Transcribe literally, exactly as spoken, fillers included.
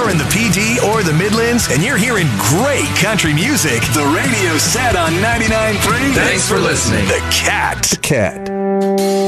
you're in the P D or the Midlands and you're hearing great country music, the radio's set on ninety-nine point three. Thanks for listening. The Cat. The Cat.